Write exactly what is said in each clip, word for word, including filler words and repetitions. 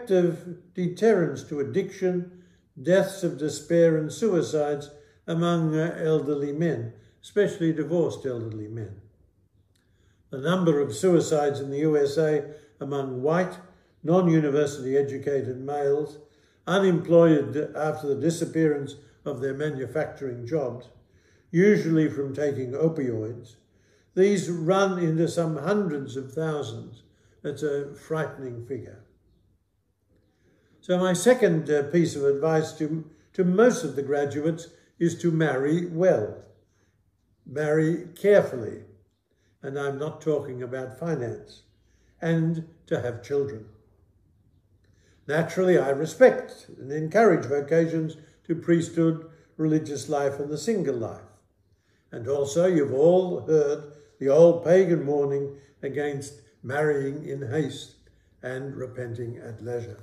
effective deterrence to addiction, deaths of despair and suicides among uh, elderly men, especially divorced elderly men. The number of suicides in the U S A among white, non-university educated males, unemployed after the disappearance of their manufacturing jobs, usually from taking opioids, these run into some hundreds of thousands. That's a frightening figure. So my second uh, piece of advice to, to most of the graduates is to marry well. Marry carefully. And I'm not talking about finance. And to have children. Naturally, I respect and encourage vocations to priesthood, religious life and the single life. And also, you've all heard the old pagan warning against marrying in haste and repenting at leisure.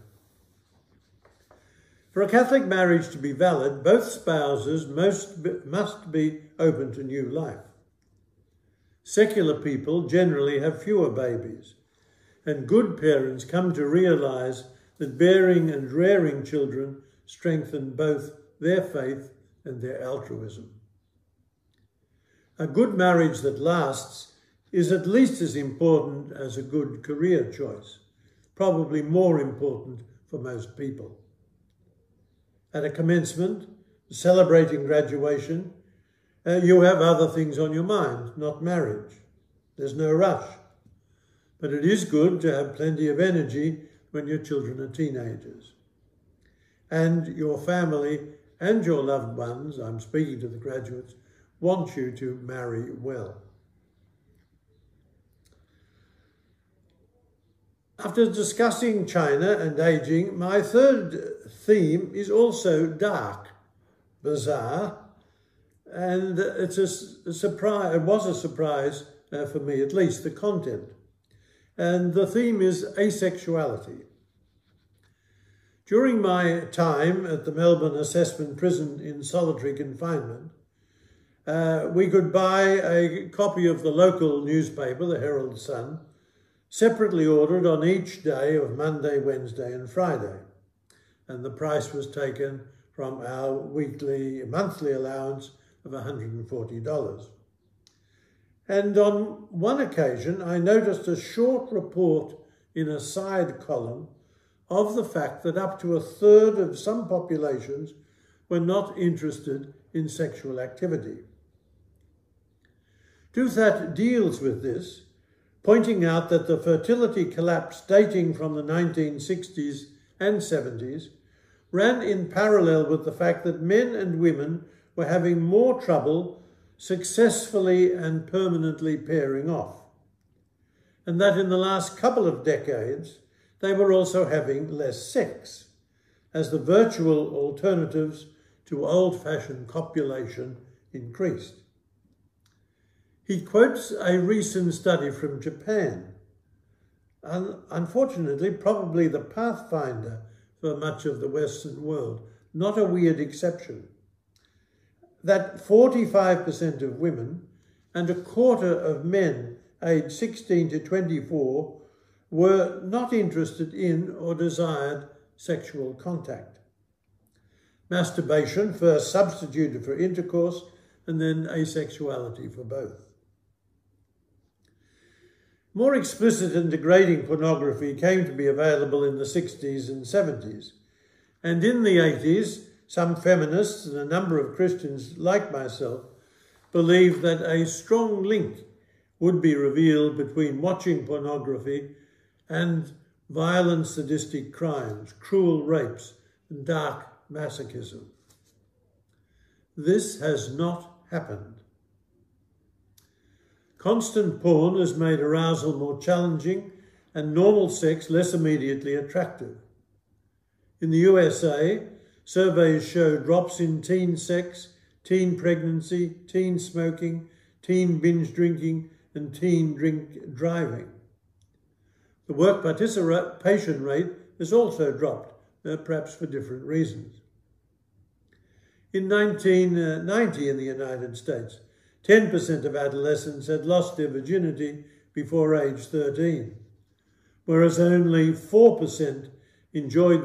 For a Catholic marriage to be valid, both spouses most be, must be open to new life. Secular people generally have fewer babies, and good parents come to realise that bearing and rearing children strengthen both their faith and their altruism. A good marriage that lasts is at least as important as a good career choice, probably more important for most people. At a commencement, celebrating graduation, uh, you have other things on your mind, not marriage. There's no rush. But it is good to have plenty of energy when your children are teenagers. And your family and your loved ones, I'm speaking to the graduates, want you to marry well. After discussing China and aging, my third theme is also dark, bizarre, and it's a, a surprise. It was a surprise uh, for me, at least the content. And the theme is asexuality. During my time at the Melbourne Assessment Prison in solitary confinement, uh, we could buy a copy of the local newspaper, the Herald Sun, separately ordered on each day of Monday, Wednesday and Friday. And the price was taken from our weekly, monthly allowance of one hundred forty dollars. And on one occasion, I noticed a short report in a side column of the fact that up to a third of some populations were not interested in sexual activity. Duthat deals with this, pointing out that the fertility collapse dating from the nineteen sixties and seventies ran in parallel with the fact that men and women were having more trouble successfully and permanently pairing off, and that in the last couple of decades they were also having less sex, as the virtual alternatives to old-fashioned copulation increased. He quotes a recent study from Japan, un unfortunately probably the pathfinder for much of the Western world, not a weird exception, that forty-five percent of women and a quarter of men aged sixteen to twenty-four were not interested in or desired sexual contact. Masturbation first substituted for intercourse and then asexuality for both. More explicit and degrading pornography came to be available in the sixties and seventies, and in the eighties, some feminists and a number of Christians like myself believed that a strong link would be revealed between watching pornography and violent sadistic crimes, cruel rapes, and dark masochism. This has not happened. Constant porn has made arousal more challenging and normal sex less immediately attractive. In the U S A, surveys show drops in teen sex, teen pregnancy, teen smoking, teen binge drinking, and teen drink driving. The work participation rate has also dropped, uh, perhaps for different reasons. In nineteen ninety in the United States, ten percent of adolescents had lost their virginity before age thirteen, whereas only four percent enjoyed